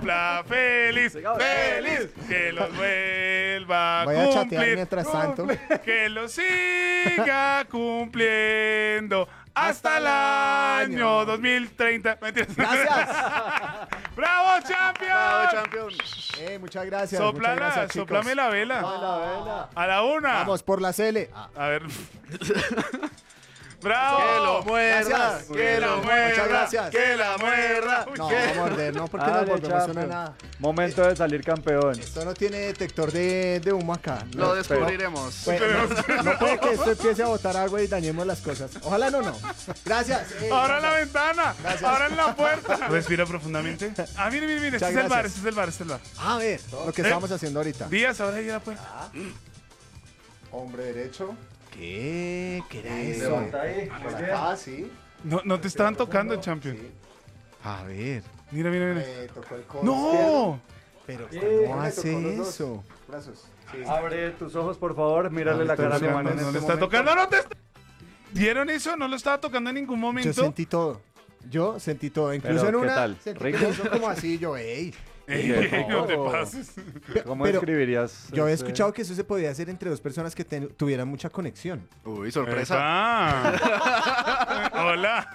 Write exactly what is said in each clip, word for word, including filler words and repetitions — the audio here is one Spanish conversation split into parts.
cumpla feliz, feliz, que los vuelva a Voy a chatear cumplir, mientras tanto. que los siga cumpliendo hasta el año dos mil treinta. Gracias. ¡Bravo, champion! Bravo, champion. Eh, muchas gracias. Soplala, muchas gracias, chicos. soplame la vela. La vela. A la una. Vamos por la C L. Ah, A ver. ¡Bravo! Que lo muerda, Gracias. que lo muerda, Muchas gracias. que la muerda. no, que- vamos a morder, no, porque no Dale, volvemos a champion. nada. Momento de salir campeón. Esto no tiene detector de, de humo acá. Lo No, descubriremos. pues, no, no puede que esto empiece a botar agua y dañemos las cosas. Ojalá no, no. Gracias. eh, ¡Abran la gracias. ventana! Gracias. ¡Abran la puerta! Respira profundamente. Ah, mire, mire, mire. Este Muchas es el bar, gracias. este es el bar, este es el bar. A ver, lo que ¿Eh? estamos haciendo ahorita. Díaz, ahora ahí la puerta. Hombre derecho. ¿Qué? ¿Qué era Eh, eso? ahí. Ah, sí. No, no te estaban tocando, champion. Sí. A ver. Mira, mira, mira. Me tocó el codo ¡No! izquierdo. Pero Eh, ¿cómo me hace tocó los dos. eso? Brazos. Sí. Abre tus ojos, por favor. Mírale No la le cara a está mi mano tocando, en no le este está momento. tocando, no te está... ¿Vieron eso? No lo estaba tocando en ningún momento. Yo sentí todo. Yo sentí todo. Incluso Pero, en ¿qué una. tal? Sentí ¿Rico? que me hizo como así. Yo, ey. Ey, Ey, no te no. pases. Pe- ¿Cómo pero escribirías? yo había este? escuchado que eso se podía hacer entre dos personas que ten- tuvieran mucha conexión. Uy, sorpresa. Epa. Hola.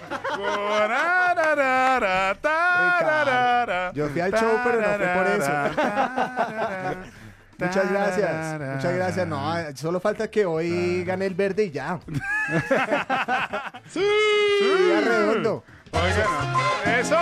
Tararara, tararara, Yo fui al show, pero no fue por eso. tararara, Muchas gracias. Muchas gracias. No, eh, solo falta que hoy gane el verde y ya. Sí. Ya redondo. Oigan, eso.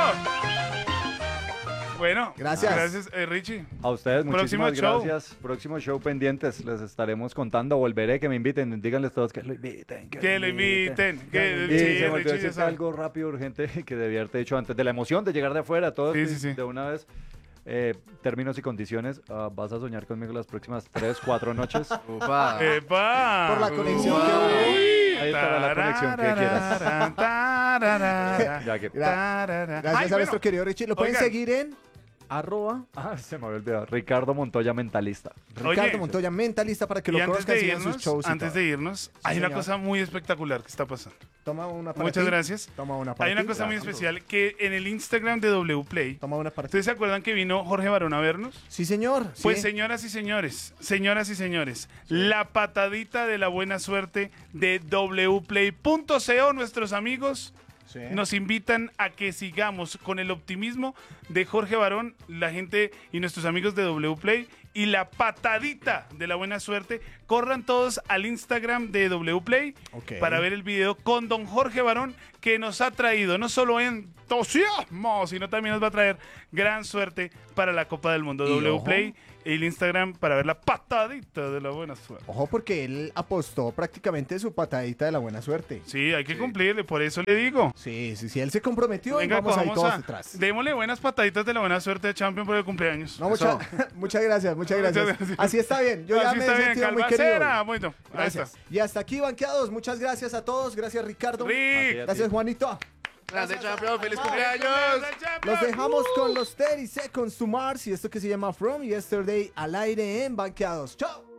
Bueno, Gracias. Gracias, eh, Richie. A ustedes, Próximo muchísimas show. gracias. Próximo show pendientes. Les estaremos contando. Volveré, que me inviten. Díganles todos que lo inviten. Que lo inviten. Que, Y sí, se me olvidó Richie, ya decirte sabe. algo rápido, urgente, que debía haberte dicho antes de la emoción de llegar de afuera. Todo Sí, de, sí, sí. de una vez. Eh, términos y condiciones. Ah, vas a soñar conmigo las próximas tres, cuatro noches. Upa. ¡Epa! Por la conexión Uy. que hubo. Ahí estará la conexión que quieras. quieras. Ya que... Gracias a nuestro querido Richie. Lo pueden Oigan. seguir en arroba Ah, se me había olvidado. Ricardo Montoya, mentalista. Ricardo Oye. Montoya, mentalista, para que Y lo antes conozcan, de sigan irnos, sus shows. y antes todo. de irnos, hay una señor. cosa muy espectacular que está pasando. Toma una para Muchas ti. gracias. Toma una para Hay una ti. cosa muy Gracias. especial que en el Instagram de W Play, Toma una para ti. ¿ustedes se acuerdan que vino Jorge Barón a vernos? Sí, señor. Pues sí. señoras y señores, señoras y señores, la patadita de la buena suerte de W Play punto co, nuestros amigos Sí. nos invitan a que sigamos con el optimismo de Jorge Barón, la gente y nuestros amigos de W Play y la patadita de la buena suerte. Corran todos al Instagram de W Play Ok. para ver el video con don Jorge Barón, que nos ha traído no solo entusiasmo, sino también nos va a traer gran suerte para la Copa del Mundo. Y W ojo. Play y el Instagram para ver la patadita de la buena suerte. Ojo, porque él apostó prácticamente su patadita de la buena suerte. Sí, hay que cumplirle, por eso le digo. Sí, sí, sí. Él se comprometió Venga, y vamos ahí cojamos todos a- detrás. démosle buenas pataditas de la buena suerte de Champion por el cumpleaños. No, mucha- muchas gracias, muchas gracias. Muchas gracias. Así está bien. Yo ya Así me está he bien, sentido muy querido. Calvacera. Bueno, ahí Gracias. está. Y hasta aquí, banqueados. Muchas gracias a todos. Gracias, Ricardo. Rick. Gracias, Juanito. Grande champion, feliz cumpleaños. Los dejamos con los thirty Seconds to Mars y esto que se llama From Yesterday al aire en Banqueados. ¡Chao!